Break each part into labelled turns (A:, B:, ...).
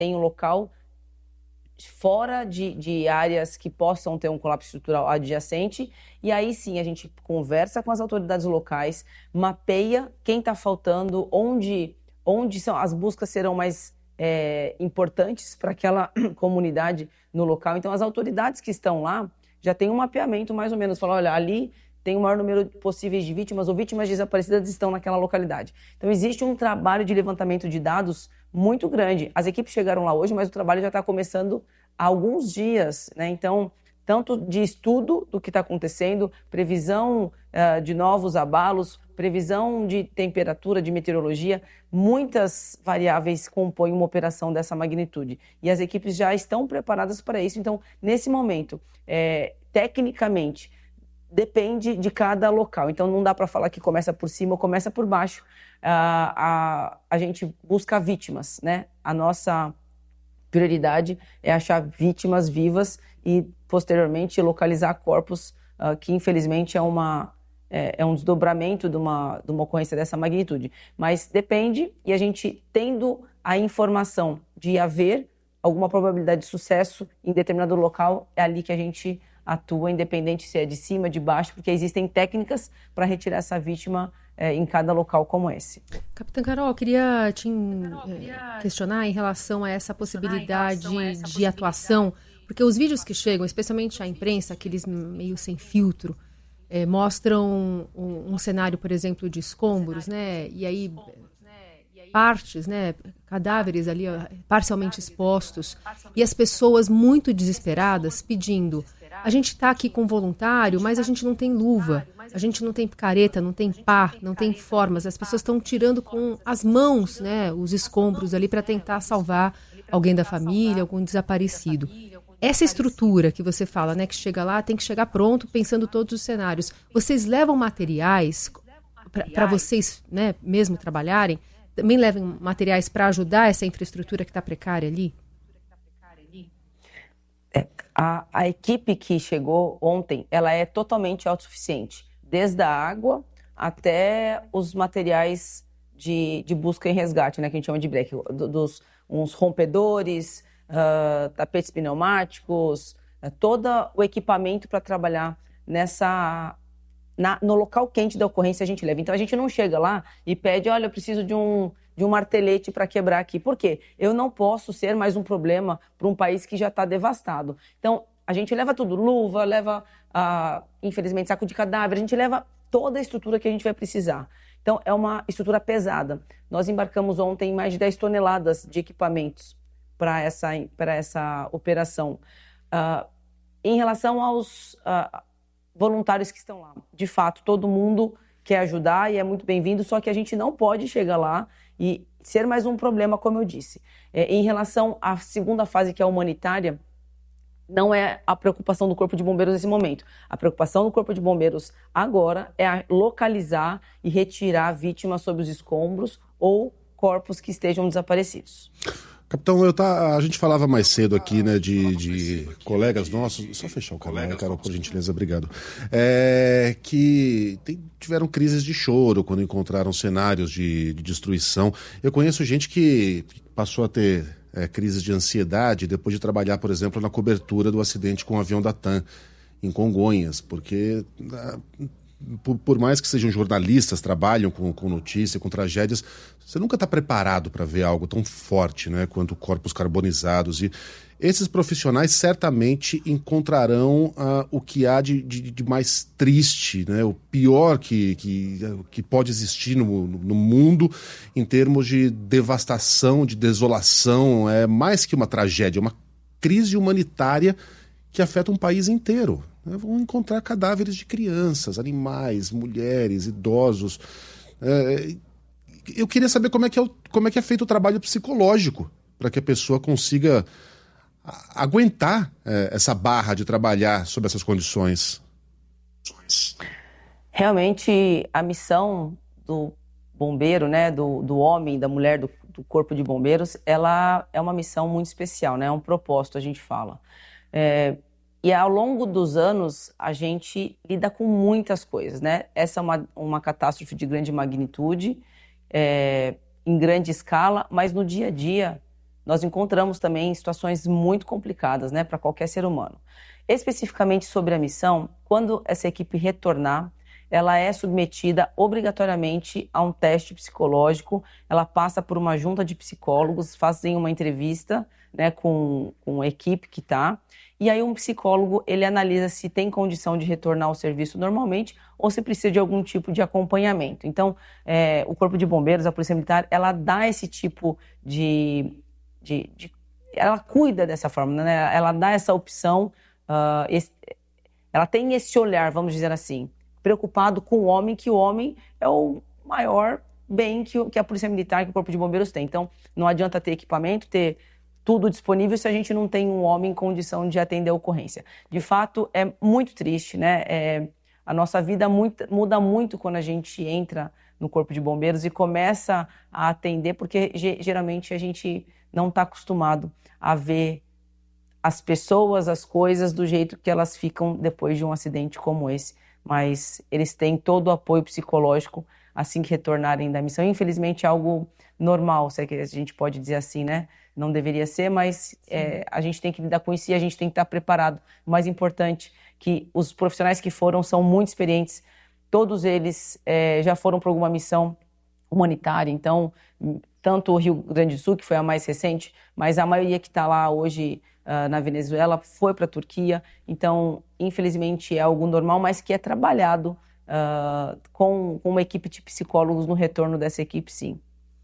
A: em um local fora de áreas que possam ter um colapso estrutural adjacente, e aí sim a gente conversa com as autoridades locais, mapeia quem está faltando, onde as buscas serão mais importantes para aquela comunidade no local. Então as autoridades que estão lá já têm um mapeamento mais ou menos, falam, olha, ali tem o maior número possíveis de vítimas ou vítimas desaparecidas estão naquela localidade. Então existe um trabalho de levantamento de dados muito grande. As equipes chegaram lá hoje, mas o trabalho já está começando há alguns dias, né? Então, tanto de estudo do que está acontecendo, previsão de novos abalos, previsão de temperatura, de meteorologia, muitas variáveis compõem uma operação dessa magnitude. E as equipes já estão preparadas para isso. Então, nesse momento, tecnicamente, depende de cada local. Então, não dá para falar que começa por cima ou começa por baixo. A gente busca vítimas, né? A nossa prioridade é achar vítimas vivas e, posteriormente, localizar corpos, que, infelizmente, é um desdobramento de uma ocorrência dessa magnitude. Mas depende, e a gente, tendo a informação de haver alguma probabilidade de sucesso em determinado local, é ali que a gente atua, independente se é de cima, de baixo, porque existem técnicas para retirar essa vítima em cada local como esse.
B: Capitã Carol, eu queria te questionar em relação a essa possibilidade de atuação, porque os vídeos que chegam, especialmente a imprensa, aqueles meio sem filtro, mostram um cenário, por exemplo, de escombros, né? E aí partes, né, cadáveres ali parcialmente expostos, e as pessoas muito desesperadas pedindo: a gente está aqui com voluntário, mas a gente não tem luva, a gente não tem picareta, não tem pá, não tem formas. As pessoas estão tirando com as mãos, né, os escombros ali para tentar salvar alguém da família, algum desaparecido. Essa estrutura que você fala, né, que chega lá, tem que chegar pronto, pensando todos os cenários. Vocês levam materiais para vocês, né, mesmo trabalharem? Também levam materiais para ajudar essa infraestrutura que está precária ali?
A: A equipe que chegou ontem, ela é totalmente autossuficiente, desde a água até os materiais de busca e resgate, né, que a gente chama de break, uns rompedores, tapetes pneumáticos, todo o equipamento para trabalhar no local quente da ocorrência a gente leva. Então a gente não chega lá e pede, olha, eu preciso de um martelete para quebrar aqui. Por quê? Eu não posso ser mais um problema para um país que já está devastado. Então a gente leva tudo, luva, leva, infelizmente, saco de cadáver, a gente leva toda a estrutura que a gente vai precisar. Então é uma estrutura pesada. Nós embarcamos ontem mais de 10 toneladas de equipamentos para essa operação. Em relação aos voluntários que estão lá, de fato, todo mundo quer ajudar e é muito bem-vindo, só que a gente não pode chegar lá e ser mais um problema, como eu disse. Em relação à segunda fase, que é a humanitária, não é a preocupação do Corpo de Bombeiros nesse momento. A preocupação do Corpo de Bombeiros agora é localizar e retirar vítimas sob os escombros ou corpos que estejam desaparecidos.
C: Capitão, a gente falava mais cedo aqui, né, de colegas nossos, só fechar o canal, Carol, por gentileza, obrigado, que tiveram crises de choro quando encontraram cenários de destruição. Eu conheço gente que passou a ter crises de ansiedade depois de trabalhar, por exemplo, na cobertura do acidente com o avião da TAM, em Congonhas, porque por mais que sejam jornalistas, trabalham com notícia, com tragédias, você nunca está preparado para ver algo tão forte, né, quanto corpos carbonizados. E esses profissionais certamente encontrarão o que há de mais triste, né, o pior que pode existir no mundo em termos de devastação, de desolação. É mais que uma tragédia, é uma crise humanitária que afeta um país inteiro. Vão encontrar cadáveres de crianças, animais, mulheres, idosos. Eu queria saber como é que é feito o trabalho psicológico para que a pessoa consiga aguentar essa barra de trabalhar sob essas condições.
A: Realmente, a missão do bombeiro, né, do homem, da mulher, do Corpo de Bombeiros, ela é uma missão muito especial, né? É um propósito, a gente fala. E ao longo dos anos, a gente lida com muitas coisas, né? Essa é uma catástrofe de grande magnitude, em grande escala, mas no dia a dia, nós encontramos também situações muito complicadas, né, para qualquer ser humano. Especificamente sobre a missão, quando essa equipe retornar, ela é submetida obrigatoriamente a um teste psicológico, ela passa por uma junta de psicólogos, fazem uma entrevista, né, com a equipe que está, e aí um psicólogo, ele analisa se tem condição de retornar ao serviço normalmente ou se precisa de algum tipo de acompanhamento. Então, o Corpo de Bombeiros, a Polícia Militar, ela dá esse tipo ela cuida dessa forma, né? Ela dá essa opção, ela tem esse olhar, vamos dizer assim, preocupado com o homem, que o homem é o maior bem que a Polícia Militar, que o Corpo de Bombeiros tem. Então, não adianta ter equipamento, ter tudo disponível se a gente não tem um homem em condição de atender a ocorrência. De fato, é muito triste, né? A nossa vida muda muito quando a gente entra no Corpo de Bombeiros e começa a atender, porque geralmente a gente não está acostumado a ver as pessoas, as coisas do jeito que elas ficam depois de um acidente como esse. Mas eles têm todo o apoio psicológico assim que retornarem da missão. Infelizmente é algo normal, se é que a gente pode dizer assim, né? Não deveria ser, mas a gente tem que lidar com isso e a gente tem que estar preparado. O mais importante que os profissionais que foram são muito experientes, todos eles já foram para alguma missão humanitária, então tanto o Rio Grande do Sul, que foi a mais recente, mas a maioria que está lá hoje na Venezuela foi para a Turquia, então infelizmente é algo normal, mas que é trabalhado com uma equipe de psicólogos no retorno dessa equipe, sim.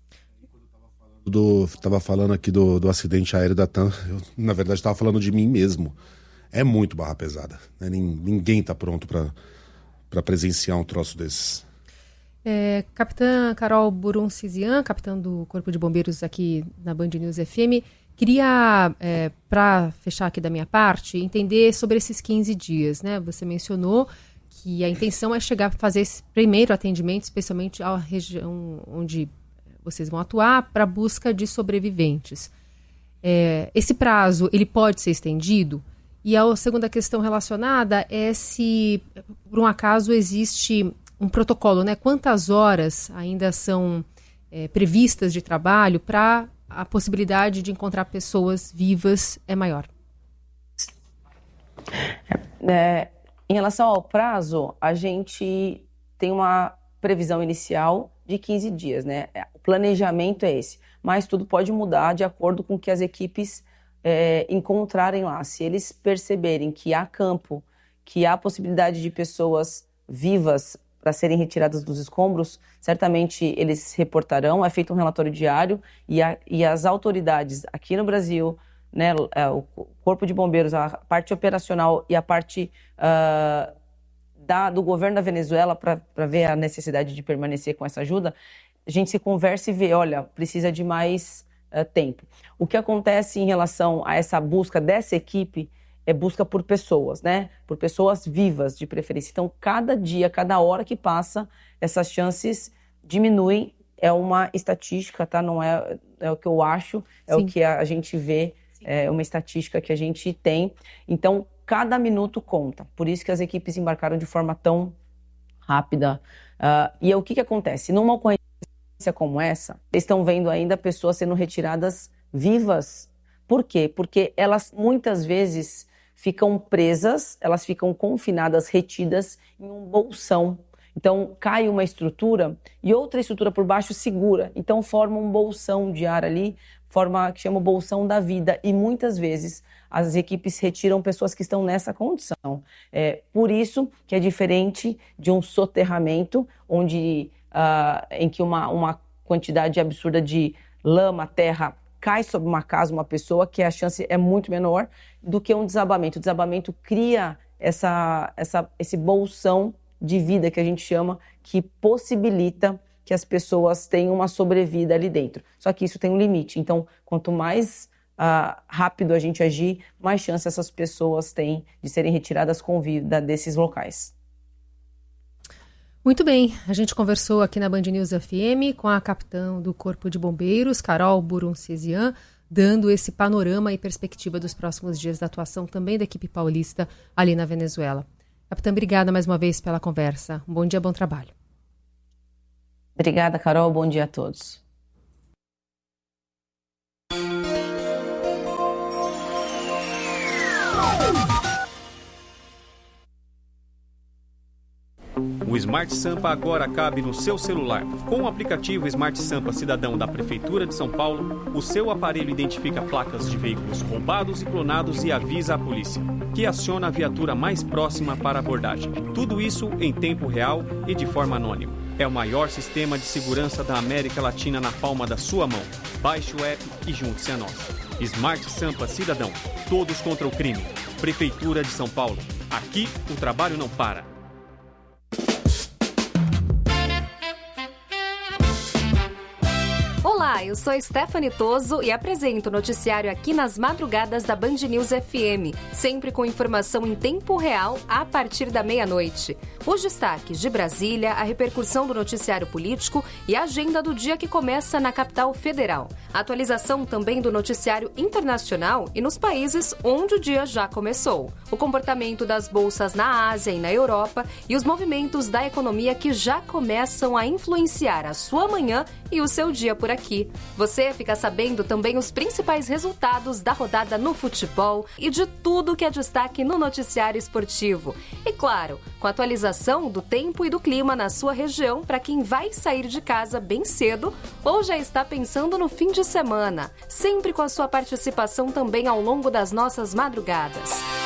C: Estava falando aqui do acidente aéreo da TAM, eu, na verdade estava falando de mim mesmo. É muito barra pesada, né? Ninguém está pronto para presenciar um troço desses.
B: Capitã Carol Buruncizian, capitã do Corpo de Bombeiros aqui na Band News FM, queria, para fechar aqui da minha parte, entender sobre esses 15 dias, né? Você mencionou que a intenção é chegar a fazer esse primeiro atendimento, especialmente à região onde vocês vão atuar, para a busca de sobreviventes. Esse prazo, ele pode ser estendido? E a segunda questão relacionada é se, por um acaso, existe um protocolo, né? Quantas horas ainda são previstas de trabalho para a possibilidade de encontrar pessoas vivas é maior?
A: Em relação ao prazo, a gente tem uma previsão inicial de 15 dias, né? O planejamento é esse, mas tudo pode mudar de acordo com o que as equipes encontrarem lá. Se eles perceberem que há campo, que há possibilidade de pessoas vivas para serem retiradas dos escombros, certamente eles reportarão, é feito um relatório diário e as autoridades aqui no Brasil, né, o Corpo de Bombeiros, a parte operacional e a parte do governo da Venezuela para ver a necessidade de permanecer com essa ajuda, a gente se conversa e vê, olha, precisa de mais tempo. O que acontece em relação a essa busca dessa equipe é busca por pessoas, né? Por pessoas vivas, de preferência. Então, cada dia, cada hora que passa, essas chances diminuem. É uma estatística, tá? Não é o que eu acho, é Sim. O que a gente vê, é uma estatística que a gente tem. Então, cada minuto conta. Por isso que as equipes embarcaram de forma tão rápida. E o que acontece? Numa ocorrência como essa, vocês estão vendo ainda pessoas sendo retiradas vivas. Por quê? Porque elas muitas vezes ficam presas, elas ficam confinadas, retidas em um bolsão. Então, cai uma estrutura e outra estrutura por baixo segura. Então, forma um bolsão de ar ali, que chama o bolsão da vida. E muitas vezes as equipes retiram pessoas que estão nessa condição. Por isso que é diferente de um soterramento, em que uma quantidade absurda de lama, terra, cai sobre uma casa, uma pessoa, que a chance é muito menor do que um desabamento. O desabamento cria esse bolsão de vida que a gente chama, que possibilita que as pessoas tenham uma sobrevida ali dentro. Só que isso tem um limite. Então, quanto mais rápido a gente agir, mais chance essas pessoas têm de serem retiradas com vida desses locais.
B: Muito bem, a gente conversou aqui na Band News FM com a capitã do Corpo de Bombeiros, Carol Buruncizian, dando esse panorama e perspectiva dos próximos dias da atuação também da equipe paulista ali na Venezuela. Capitã, obrigada mais uma vez pela conversa. Um bom dia, bom trabalho.
A: Obrigada, Carol. Bom dia a todos.
D: O Smart Sampa agora cabe no seu celular. Com o aplicativo Smart Sampa Cidadão da Prefeitura de São Paulo, o seu aparelho identifica placas de veículos roubados e clonados e avisa a polícia, que aciona a viatura mais próxima para abordagem. Tudo isso em tempo real e de forma anônima. É o maior sistema de segurança da América Latina na palma da sua mão. Baixe o app e junte-se a nós. Smart Sampa Cidadão. Todos contra o crime. Prefeitura de São Paulo. Aqui o trabalho não para.
E: Olá, eu sou Stephanie Toso e apresento o noticiário aqui nas madrugadas da Band News FM, sempre com informação em tempo real a partir da meia-noite. Os destaques de Brasília, a repercussão do noticiário político e a agenda do dia que começa na capital federal. A atualização também do noticiário internacional e nos países onde o dia já começou. O comportamento das bolsas na Ásia e na Europa e os movimentos da economia que já começam a influenciar a sua manhã e o seu dia por aqui. Você fica sabendo também os principais resultados da rodada no futebol e de tudo que é destaque no noticiário esportivo. E claro, com a atualização do tempo e do clima na sua região para quem vai sair de casa bem cedo ou já está pensando no fim de semana. Sempre com a sua participação também ao longo das nossas madrugadas.